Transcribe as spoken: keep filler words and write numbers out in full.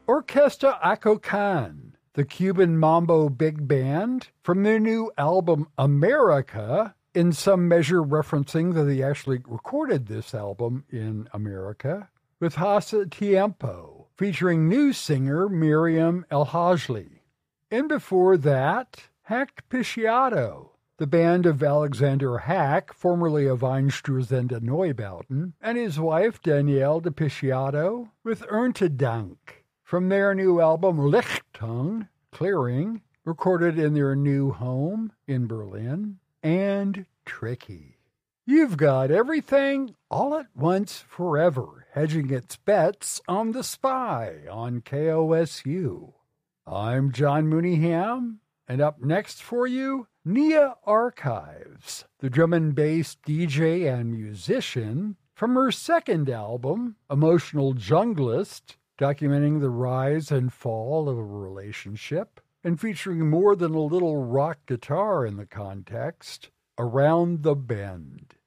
Orquesta Acocan, the Cuban mambo big band, from their new album America, in some measure referencing that they actually recorded this album in America, with Hace Tiempo, featuring new singer Miriam El Hajli. And before that, Hacked Picciato, the band of Alexander Hack, formerly of Einstürzende Neubauten, and his wife Danielle de Picciato, with Erntedank, from their new album Lichtung, Clearing, recorded in their new home in Berlin, and Tricky. You've got everything all at once forever, hedging its bets on The Spy on K O S U. I'm John Mooneyham, and up next for you, Nia Archives, the drum and bass D J and musician, from her second album, Emotional Junglist, documenting the rise and fall of a relationship, and featuring more than a little rock guitar in the context, Around the Bend.